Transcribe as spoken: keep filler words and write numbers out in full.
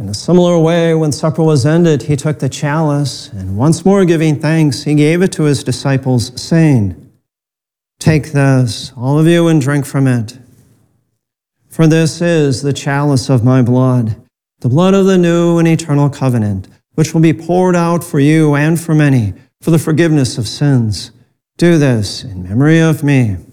In a similar way, when supper was ended, he took the chalice, and once more giving thanks, he gave it to his disciples, saying, "Take this, all of you, and drink from it. For this is the chalice of my blood, the blood of the new and eternal covenant, which will be poured out for you and for many for the forgiveness of sins. Do this in memory of me."